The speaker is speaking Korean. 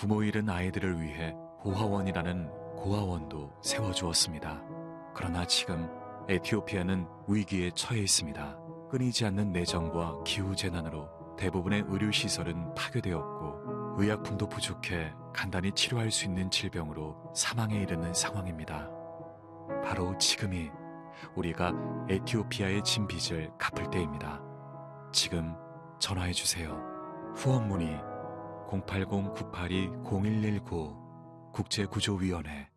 부모 잃은 아이들을 위해 고아원이라는 고아원도 세워주었습니다. 그러나 지금 에티오피아는 위기에 처해 있습니다. 끊이지 않는 내전과 기후재난으로 대부분의 의료시설은 파괴되었고 의약품도 부족해 간단히 치료할 수 있는 질병으로 사망에 이르는 상황입니다. 바로 지금이 우리가 에티오피아의 진 빚을 갚을 때입니다. 지금 전화해주세요. 후원 문의 080-982-0119 국제구조위원회